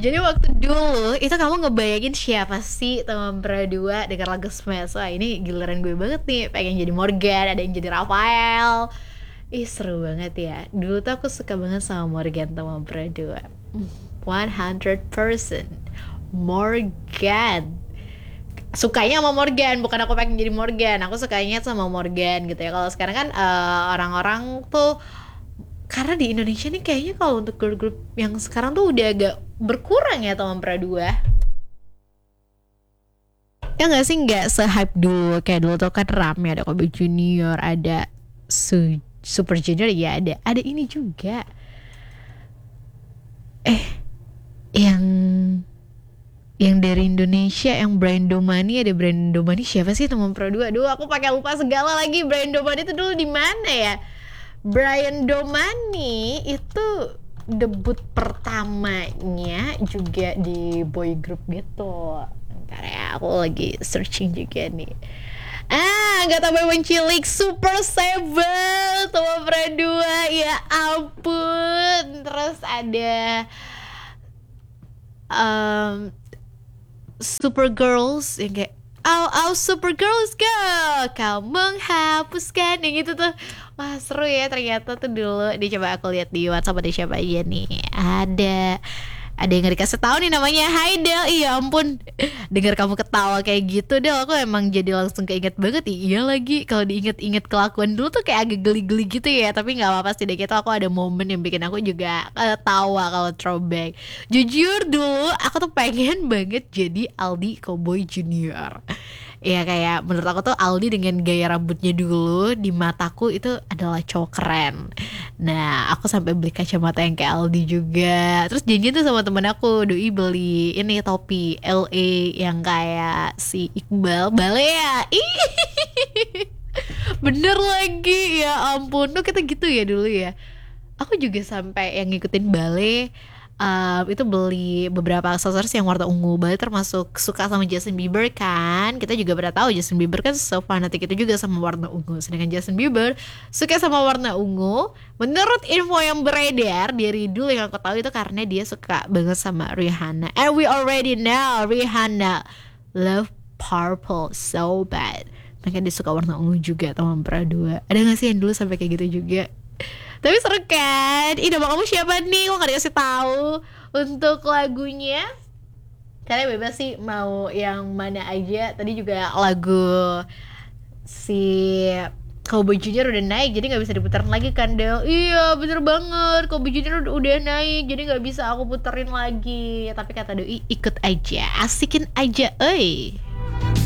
Jadi waktu dulu itu kamu ngebayangin siapa sih teman berdua denger lagu Smash? Wah ini giliran gue banget nih, pengen jadi Morgan, ada yang jadi Rafael. Ih seru banget ya. Dulu tuh aku suka banget sama Morgan teman berdua. 100% Morgan. Sukanya sama Morgan, bukan aku pengen jadi Morgan. Aku sukanya sama Morgan gitu ya. Kalau sekarang kan orang-orang tuh, karena di Indonesia nih kayaknya kalau untuk girl group yang sekarang tuh udah agak berkurang ya teman pradua. Ya nggak sih, nggak se-hype dulu. Kayak dulu tuh kan rame, ada Kobe Junior, ada Super Junior, ya ada ini juga. Yang dari Indonesia, yang Brian Domani, ada Brian Domani siapa sih teman pradua? Aduh aku pakai lupa segala lagi. Brian Domani itu dulu di mana ya? Brian Domani itu debut pertamanya juga di boy group gitu. Ntar ya, aku lagi searching juga nih. Gak tambah mencilik Super Seven sama Pradua, ya ampun. Terus ada Super Girls yang kayak Super Girls go, kau menghapuskan, yang gitu tuh. Wah seru ya ternyata tuh dulu. Dia coba aku lihat di WhatsApp ada siapa aja nih. Ada yang gak dikasih tahu nih, namanya Haidel. Iya ampun, dengar kamu ketawa kayak gitu Del, aku emang jadi langsung keinget banget. Iya lagi, kalau diinget-inget kelakuan dulu tuh kayak agak geli-geli gitu ya. Tapi gak apa-apa sih deh, itu aku ada momen yang bikin aku juga tawa kalau throwback. Jujur dulu aku tuh pengen banget jadi Aldi Cowboy Junior. Ya kayak menurut aku tuh Aldi dengan gaya rambutnya dulu di mataku itu adalah cowok keren. Nah aku sampai beli kacamata yang kayak Aldi juga. Terus janjian tuh sama temen aku, doi beli ini topi LA yang kayak si Iqbal Bale ya. Ih, bener lagi, ya ampun. Tuh kita gitu ya dulu ya. Aku juga sampai yang ngikutin Bale. Itu beli beberapa aksesoris yang warna ungu. Bale termasuk suka sama Justin Bieber kan. Kita juga pernah tahu Justin Bieber kan so fanatik itu juga sama warna ungu. Sedangkan Justin Bieber suka sama warna ungu. Menurut info yang beredar dari dulu yang aku tahu itu karena dia suka banget sama Rihanna. And we already know Rihanna love purple so bad. Makanya dia suka warna ungu juga teman pradua. Ada gak sih yang dulu sampai kayak gitu juga? Tapi seru kan? Ih, nama kamu siapa nih? Kok gak dikasih tahu untuk lagunya? Kalian bebas sih mau yang mana aja. Tadi juga lagu si Cowboy Junior udah naik, jadi gak bisa diputerin lagi kan Del? Iya bener banget, Cowboy Junior udah naik, jadi gak bisa aku puterin lagi. Tapi kata Doi ikut aja, asikin aja,